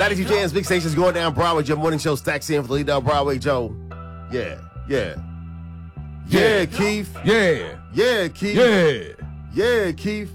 92 Jams, big stations going down Broadway. Joe Morning Show stacks in for the lead down Broadway, Joe. Yeah, Keith. Yeah, Keith. Yeah, Keith.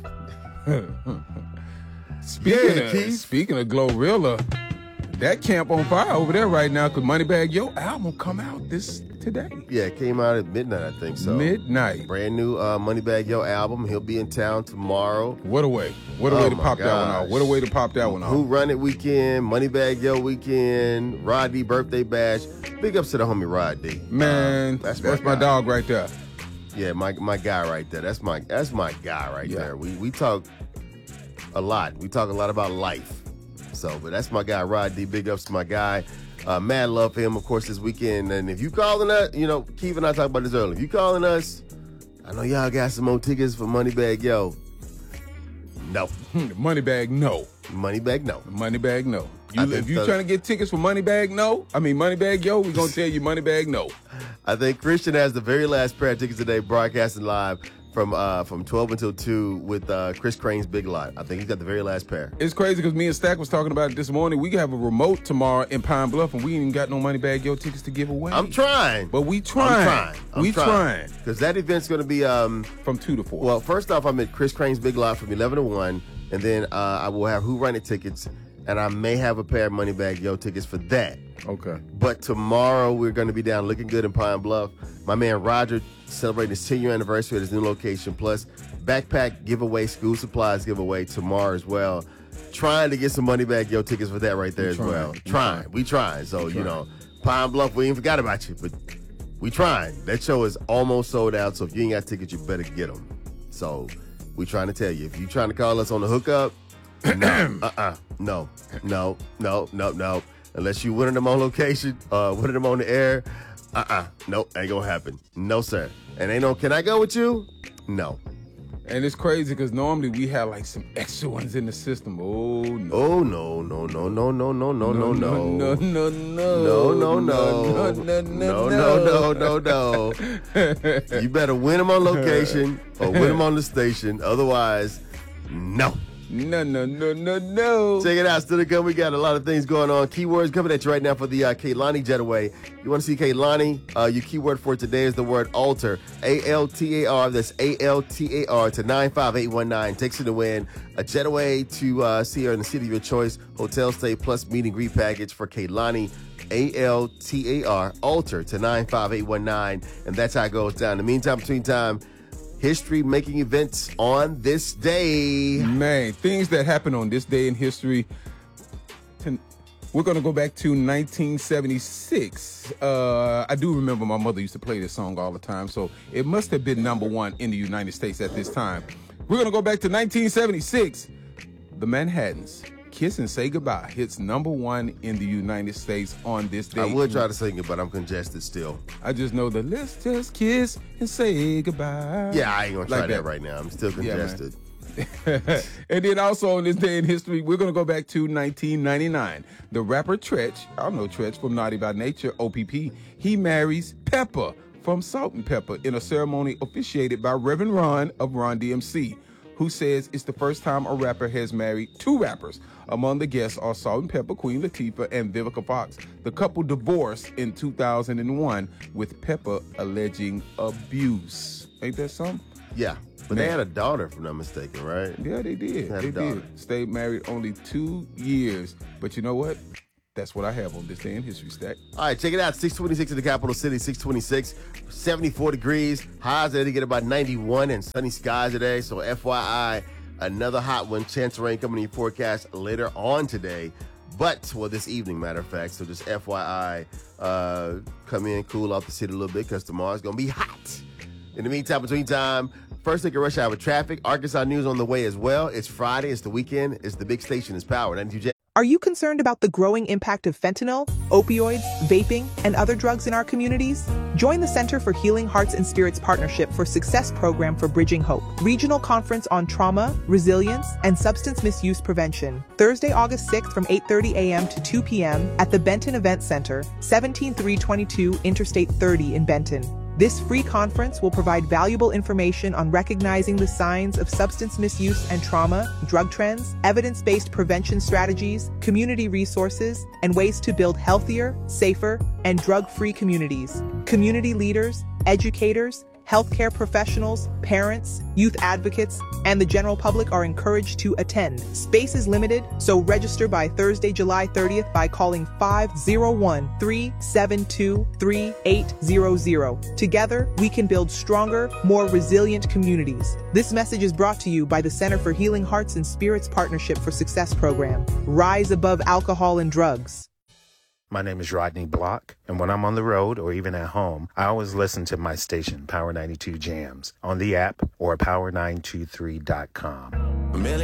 Speaking of Glorilla, that camp on fire over there right now because Moneybagg Yo album come out today. Yeah, it came out at midnight, I think so. Midnight. Brand new Moneybagg Yo album. He'll be in town tomorrow. What a way. What a way to pop that one out. What a way to pop that one out. Who Run It weekend, Moneybagg Yo weekend, Rod D birthday bash. Big ups to the homie Rod D. Man, that's my dog right there. Yeah, my guy right there. That's my guy right there. We talk a lot. We talk a lot about life. So, but that's my guy, Rod D. Big ups to my guy. Mad love for him, of course, this weekend. And if you calling us, Keith and I talked about this earlier. If you calling us, I know y'all got some more tickets for Moneybagg Yo. No. Moneybagg no. Moneybagg no. Moneybagg no. If you trying to get tickets for Moneybagg Yo, we're going to tell you Moneybagg no. I think Christian has the very last pair of tickets today, broadcasting live from 12 until 2 with Chris Crane's Big Lot. I think he's got the very last pair. It's crazy because me and Stack was talking about it this morning. We have a remote tomorrow in Pine Bluff, and we ain't even got no Moneybagg Yo tickets to give away. I'm trying. But we trying. We trying. Because that event's going to be... from 2 to 4. Well, first off, I'm at Chris Crane's Big Lot from 11 to 1, and then I will have Who Run It tickets, and I may have a pair of Moneybagg Yo tickets for that. Okay. But tomorrow, we're going to be down Looking Good in Pine Bluff. My man Roger celebrating his 10-year anniversary at his new location, plus backpack giveaway, school supplies giveaway tomorrow as well. Trying to get some Moneybagg Yo tickets for that right there as well. We trying. So, Pine Bluff, we ain't forgot about you, but we trying. That show is almost sold out, so if you ain't got tickets, you better get them. So we trying to tell you, if you trying to call us on the hookup, no. Unless you winning them on location, winning them on the air, nope, ain't gonna happen. No, sir. And ain't no, can I go with you? No. And it's crazy because normally we have like some extra ones in the system. Oh, no. Oh, no. You better win them on location or win them on the station. Otherwise, no. No. Check it out. Still to come. We got a lot of things going on. Keywords coming at you right now for the Kehlani Jetaway. You want to see Kehlani? Your keyword for today is the word altar. ALTAR. That's ALTAR to 95819. Text it to win a Jetaway to see her in the city of your choice. Hotel stay plus meet and greet package for Kehlani. ALTAR. Altar to 95819. And that's how it goes down. In the meantime, between time, history making events on this day. Man, things that happened on this day in history. We're going to go back to 1976. I do remember my mother used to play this song all the time, so it must have been #1 in the United States at this time. We're going to go back to 1976. The Manhattans, Kiss and Say Goodbye hits #1 in the United States on this day. I would try to sing it, but I'm congested still. I just know the let's just kiss and say goodbye. Yeah, I ain't going to try that right now. I'm still congested. Yeah, and then also on this day in history, we're going to go back to 1999. The rapper Treach, I know Treach from Naughty by Nature, OPP, he marries Pepper from Salt-N-Pepa in a ceremony officiated by Reverend Ron of Run DMC, who says it's the first time a rapper has married 2 rappers. Among the guests are Salt-N-Pepa, Queen Latifah, and Vivica Fox. The couple divorced in 2001 with Pepper alleging abuse. Ain't that something? Yeah. But they had a daughter, if I'm not mistaken, right? Yeah, they did. They did. Stayed married only 2 years. But you know what? That's what I have on this day in history, Stack. All right, check it out. 626 in the capital city, 626, 74 degrees. Highs today to get about 91 and sunny skies today. So FYI, another hot one. Chance of rain coming in your forecast later on today. But, well, this evening, matter of fact. So just FYI, come in, cool off the city a little bit because tomorrow's going to be hot. In the meantime, between time, first take a rush hour traffic. Arkansas news on the way as well. It's Friday. It's the weekend. It's the big station. It's Power. 92J. Are you concerned about the growing impact of fentanyl, opioids, vaping, and other drugs in our communities? Join the Center for Healing Hearts and Spirits Partnership for Success program for Bridging Hope. Regional Conference on Trauma, Resilience, and Substance Misuse Prevention. Thursday, August 6th from 8:30 a.m. to 2 p.m. at the Benton Event Center, 17322 Interstate 30 in Benton. This free conference will provide valuable information on recognizing the signs of substance misuse and trauma, drug trends, evidence-based prevention strategies, community resources, and ways to build healthier, safer, and drug-free communities. Community leaders, educators, healthcare professionals, parents, youth advocates, and the general public are encouraged to attend. Space is limited, so register by Thursday, July 30th by calling 501-372-3800. Together, we can build stronger, more resilient communities. This message is brought to you by the Center for Healing Hearts and Spirits Partnership for Success program. Rise above alcohol and drugs. My name is Rodney Block, and when I'm on the road or even at home, I always listen to my station, Power 92 Jams, on the app or power923.com.